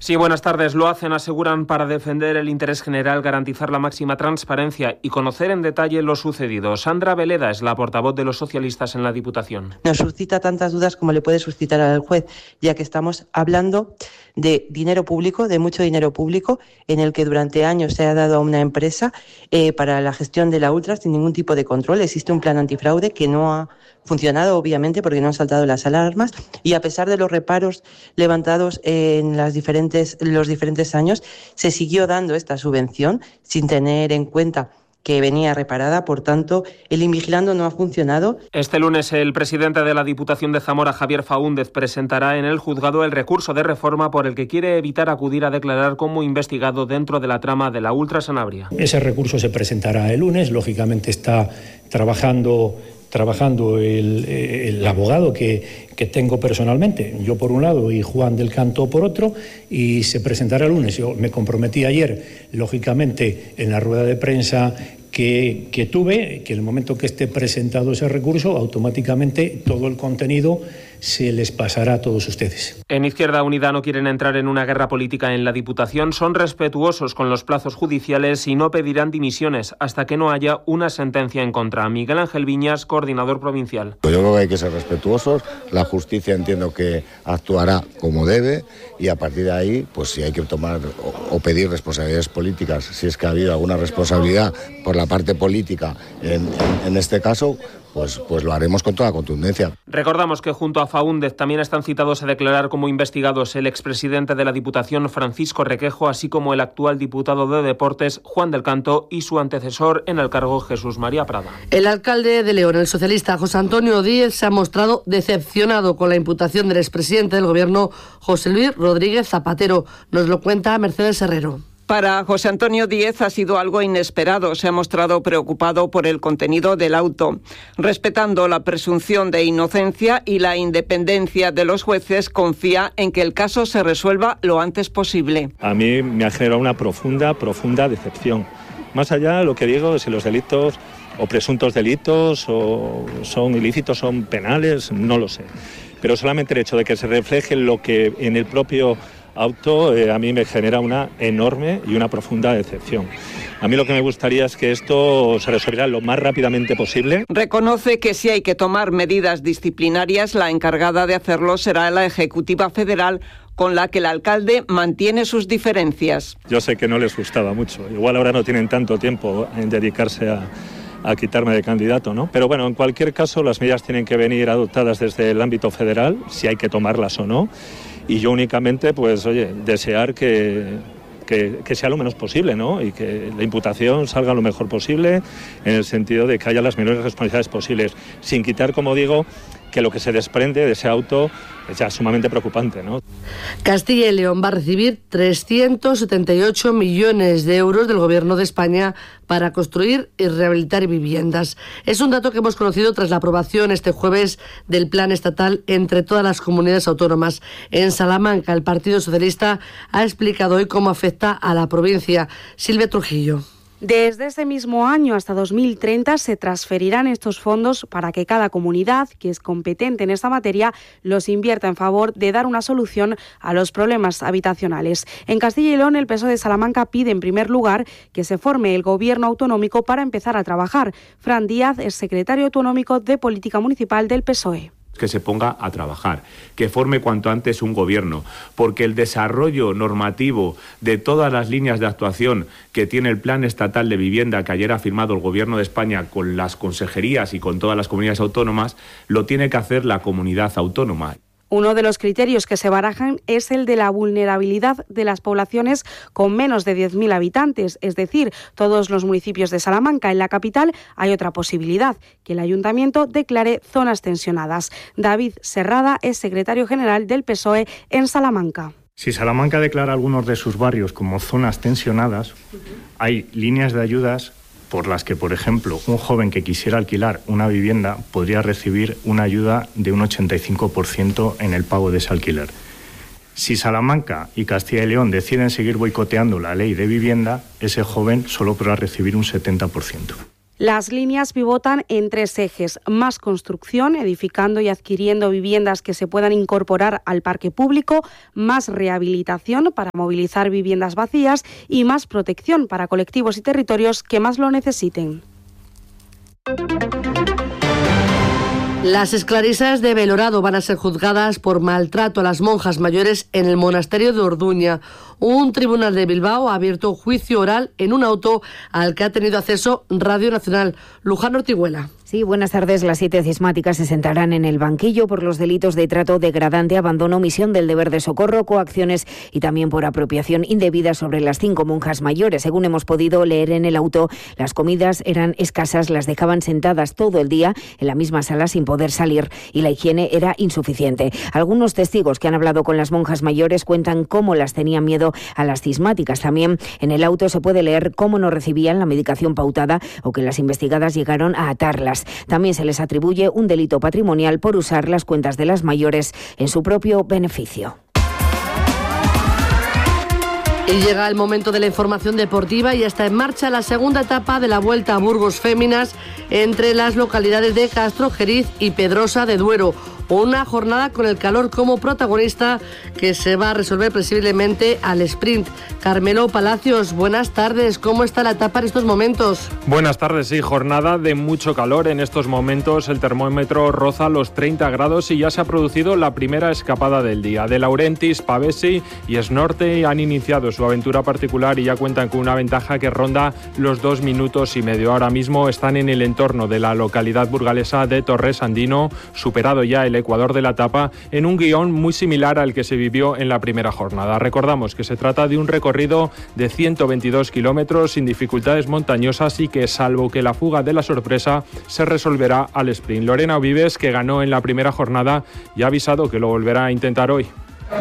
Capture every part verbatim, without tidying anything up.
Sí, buenas tardes. Lo hacen, aseguran, para defender el interés general, garantizar la máxima transparencia y conocer en detalle lo sucedido. Sandra Veleda es la portavoz de los socialistas en la Diputación. Nos suscita tantas dudas como le puede suscitar al juez, ya que estamos hablando de dinero público, de mucho dinero público, en el que durante años se ha dado a una empresa eh, para la gestión de la Ultra sin ningún tipo de control. Existe un plan antifraude que no ha funcionado, obviamente, porque no han saltado las alarmas, y a pesar de los reparos levantados en las diferentes, los diferentes años, se siguió dando esta subvención sin tener en cuenta que venía reparada. Por tanto, el Invigilando no ha funcionado. Este lunes el presidente de la Diputación de Zamora, Javier Faúndez, presentará en el juzgado el recurso de reforma por el que quiere evitar acudir a declarar como investigado dentro de la trama de la Ultra Sanabria. Ese recurso se presentará el lunes. Lógicamente está trabajando trabajando el, el abogado que, que tengo personalmente, yo por un lado y Juan del Canto por otro, y se presentará el lunes. Yo me comprometí ayer, lógicamente, en la rueda de prensa que, que tuve, que en el momento que esté presentado ese recurso, automáticamente todo el contenido se les pasará a todos ustedes. En Izquierda Unida no quieren entrar en una guerra política en la Diputación, son respetuosos con los plazos judiciales y no pedirán dimisiones hasta que no haya una sentencia en contra. Miguel Ángel Viñas, coordinador provincial. Yo creo que hay que ser respetuosos, la justicia entiendo que actuará como debe y a partir de ahí, pues si hay que tomar o pedir responsabilidades políticas, si es que ha habido alguna responsabilidad por la parte política en, en, en este caso, Pues, pues lo haremos con toda contundencia. Recordamos que junto a Faúndez también están citados a declarar como investigados el expresidente de la Diputación, Francisco Requejo, así como el actual diputado de Deportes, Juan del Canto, y su antecesor en el cargo, Jesús María Prada. El alcalde de León, el socialista José Antonio Díez, se ha mostrado decepcionado con la imputación del expresidente del Gobierno, José Luis Rodríguez Zapatero. Nos lo cuenta Mercedes Herrero. Para José Antonio Díez ha sido algo inesperado. Se ha mostrado preocupado por el contenido del auto. Respetando la presunción de inocencia y la independencia de los jueces, confía en que el caso se resuelva lo antes posible. A mí me ha generado una profunda, profunda decepción. Más allá de lo que digo, si los delitos o presuntos delitos o son ilícitos, son penales, no lo sé. Pero solamente el hecho de que se refleje lo que en el propio auto eh, a mí me genera una enorme y una profunda decepción. A mí lo que me gustaría es que esto se resolviera lo más rápidamente posible. Reconoce que si hay que tomar medidas disciplinarias, la encargada de hacerlo será la Ejecutiva Federal, con la que el alcalde mantiene sus diferencias. Yo sé que no les gustaba mucho. Igual ahora no tienen tanto tiempo en dedicarse a, a quitarme de candidato, ¿no? Pero bueno, en cualquier caso, las medidas tienen que venir adoptadas desde el ámbito federal, si hay que tomarlas o no. Y yo únicamente, pues, oye, desear que, que, que sea lo menos posible, ¿no? Y que la imputación salga lo mejor posible, en el sentido de que haya las menores responsabilidades posibles, sin quitar, como digo, que lo que se desprende de ese auto es ya sumamente preocupante, ¿no? Castilla y León va a recibir trescientos setenta y ocho millones de euros del Gobierno de España para construir y rehabilitar viviendas. Es un dato que hemos conocido tras la aprobación este jueves del plan estatal entre todas las comunidades autónomas. En Salamanca, el Partido Socialista ha explicado hoy cómo afecta a la provincia. Silvia Trujillo. Desde ese mismo año hasta dos mil treinta se transferirán estos fondos para que cada comunidad que es competente en esta materia los invierta en favor de dar una solución a los problemas habitacionales. En Castilla y León, el P S O E de Salamanca pide en primer lugar que se forme el gobierno autonómico para empezar a trabajar. Fran Díaz es secretario autonómico de Política Municipal del P S O E. Que se ponga a trabajar, que forme cuanto antes un gobierno, porque el desarrollo normativo de todas las líneas de actuación que tiene el Plan Estatal de Vivienda que ayer ha firmado el Gobierno de España con las consejerías y con todas las comunidades autónomas, lo tiene que hacer la comunidad autónoma. Uno de los criterios que se barajan es el de la vulnerabilidad de las poblaciones con menos de diez mil habitantes, es decir, todos los municipios de Salamanca. En la capital hay otra posibilidad, que el ayuntamiento declare zonas tensionadas. David Serrada es secretario general del P S O E en Salamanca. Si Salamanca declara algunos de sus barrios como zonas tensionadas, hay líneas de ayudas por las que, por ejemplo, un joven que quisiera alquilar una vivienda podría recibir una ayuda de un ochenta y cinco por ciento en el pago de ese alquiler. Si Salamanca y Castilla y León deciden seguir boicoteando la ley de vivienda, ese joven solo podrá recibir un setenta por ciento. Las líneas pivotan en tres ejes: más construcción, edificando y adquiriendo viviendas que se puedan incorporar al parque público, más rehabilitación para movilizar viviendas vacías y más protección para colectivos y territorios que más lo necesiten. Las esclarisas de Belorado van a ser juzgadas por maltrato a las monjas mayores en el monasterio de Orduña. Un tribunal de Bilbao ha abierto juicio oral en un auto al que ha tenido acceso Radio Nacional. Luján Ortiguela. Sí, buenas tardes. Las siete cismáticas se sentarán en el banquillo por los delitos de trato degradante, abandono, omisión del deber de socorro, coacciones y también por apropiación indebida sobre las cinco monjas mayores. Según hemos podido leer en el auto, las comidas eran escasas, las dejaban sentadas todo el día en la misma sala sin poder salir y la higiene era insuficiente. Algunos testigos que han hablado con las monjas mayores cuentan cómo las tenían miedo a las cismáticas. También en el auto se puede leer cómo no recibían la medicación pautada o que las investigadas llegaron a atarlas. También se les atribuye un delito patrimonial por usar las cuentas de las mayores en su propio beneficio. Y llega el momento de la información deportiva y está en marcha la segunda etapa de la Vuelta a Burgos Féminas entre las localidades de Castrojeriz y Pedrosa de Duero. Una jornada con el calor como protagonista que se va a resolver presumiblemente al sprint. Carmelo Palacios, buenas tardes. ¿Cómo está la etapa en estos momentos? Buenas tardes, sí. Jornada de mucho calor. En estos momentos el termómetro roza los treinta grados y ya se ha producido la primera escapada del día. De Laurentiis, Pavesi y Snorte han iniciado su aventura particular y ya cuentan con una ventaja que ronda los dos minutos y medio. Ahora mismo están en el entorno de la localidad burgalesa de Torres Andino, superado ya el Ecuador de la etapa en un guión muy similar al que se vivió en la primera jornada. Recordamos que se trata de un recorrido de ciento veintidós kilómetros sin dificultades montañosas y que, salvo que la fuga de la sorpresa, se resolverá al sprint. Lorena Vives, que ganó en la primera jornada, ya ha avisado que lo volverá a intentar hoy.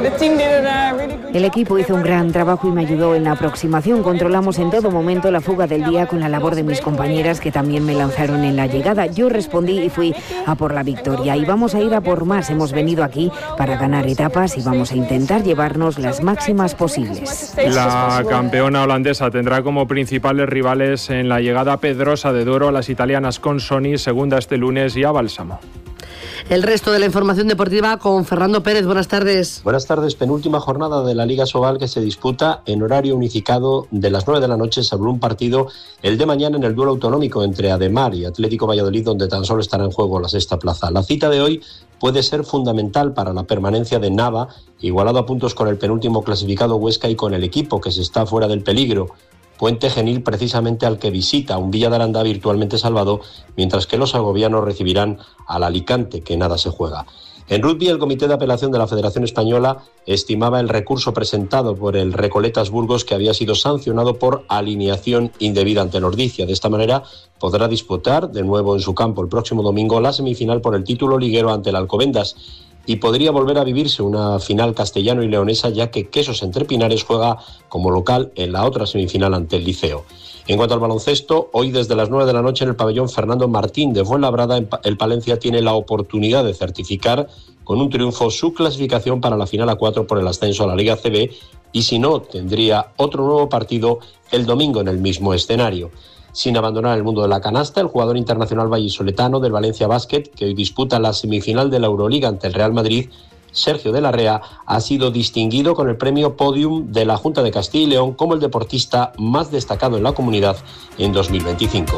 El equipo hizo un gran trabajo y me ayudó en la aproximación. Controlamos en todo momento la fuga del día con la labor de mis compañeras que también me lanzaron en la llegada. Yo respondí y fui a por la victoria. Y vamos a ir a por más. Hemos venido aquí para ganar etapas y vamos a intentar llevarnos las máximas posibles. La campeona holandesa tendrá como principales rivales en la llegada a Pedrosa de Duero a las italianas Consoni, segunda este lunes, y a Bálsamo. El resto de la información deportiva con Fernando Pérez. Buenas tardes. Buenas tardes. Penúltima jornada de la Liga Sobal que se disputa en horario unificado de las nueve de la noche sobre un partido, el de mañana, en el duelo autonómico entre Ademar y Atlético Valladolid, donde tan solo estará en juego la sexta plaza. La cita de hoy puede ser fundamental para la permanencia de Nava, igualado a puntos con el penúltimo clasificado Huesca y con el equipo que se está fuera del peligro. Puente Genil, precisamente al que visita, un Villa de Aranda virtualmente salvado, mientras que los segovianos recibirán al Alicante, que nada se juega. En rugby, el Comité de Apelación de la Federación Española estimaba el recurso presentado por el Recoletas Burgos, que había sido sancionado por alineación indebida ante Nordicia. De esta manera podrá disputar de nuevo en su campo el próximo domingo la semifinal por el título liguero ante el Alcobendas. Y podría volver a vivirse una final castellano y leonesa, ya que Quesos Entre Pinares juega como local en la otra semifinal ante el Liceo. En cuanto al baloncesto, hoy desde las nueve de la noche en el pabellón Fernando Martín de Fuenlabrada, el Palencia tiene la oportunidad de certificar con un triunfo su clasificación para la final a cuatro por el ascenso a la Liga C B, y si no, tendría otro nuevo partido el domingo en el mismo escenario. Sin abandonar el mundo de la canasta, el jugador internacional vallisoletano del Valencia Basket, que hoy disputa la semifinal de la Euroliga ante el Real Madrid, Sergio de la Rea, ha sido distinguido con el premio Podium de la Junta de Castilla y León como el deportista más destacado en la comunidad en dos mil veinticinco.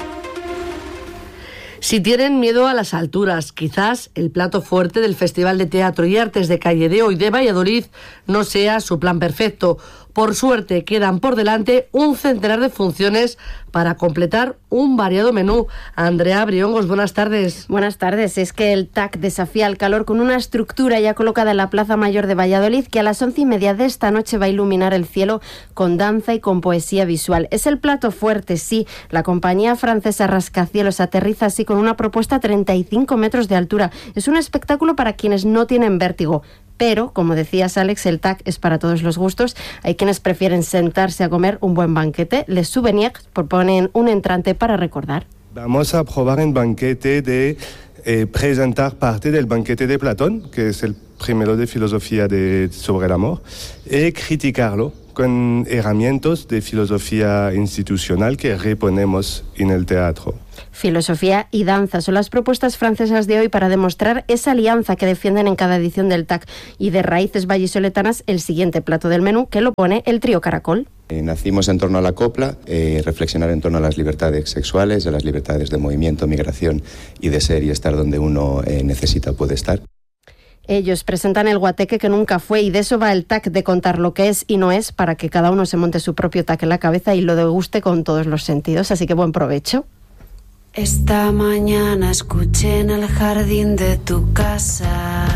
Si tienen miedo a las alturas, quizás el plato fuerte del Festival de Teatro y Artes de Calledeo y de Valladolid no sea su plan perfecto. Por suerte, quedan por delante un centenar de funciones para completar un variado menú. Andrea Briongos, buenas tardes. Buenas tardes. Es que el T A C desafía el calor con una estructura ya colocada en la Plaza Mayor de Valladolid, que a las once y media de esta noche va a iluminar el cielo con danza y con poesía visual. Es el plato fuerte, sí. La compañía francesa Rascacielos aterriza así con una propuesta a treinta y cinco metros de altura. Es un espectáculo para quienes no tienen vértigo. Pero, como decías, Alex, el T A C es para todos los gustos. Hay quienes prefieren sentarse a comer un buen banquete. Les Souvenirs proponen un entrante para recordar. Vamos a probar un banquete de eh, presentar parte del banquete de Platón, que es el primero de filosofía de, sobre el amor, y criticarlo, con herramientas de filosofía institucional que reponemos en el teatro. Filosofía y danza son las propuestas francesas de hoy para demostrar esa alianza que defienden en cada edición del T A C. Y de raíces vallisoletanas, el siguiente plato del menú que lo pone el trío Caracol. Eh, nacimos en torno a la copla, eh, reflexionar en torno a las libertades sexuales, a las libertades de movimiento, migración y de ser y estar donde uno eh, necesita o puede estar. Ellos presentan el guateque que nunca fue y de eso va el T A C, de contar lo que es y no es para que cada uno se monte su propio T A C en la cabeza y lo deguste con todos los sentidos. Así que buen provecho. Esta mañana escuché en el jardín de tu casa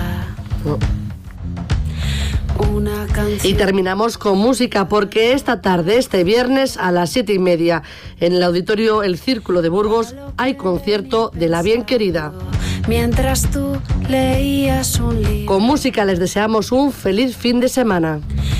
una canción. Y terminamos con música porque esta tarde, este viernes a las siete y media, en el auditorio El Círculo de Burgos hay concierto de La Bien Querida. Mientras tú leías un libro. Con música les deseamos un feliz fin de semana.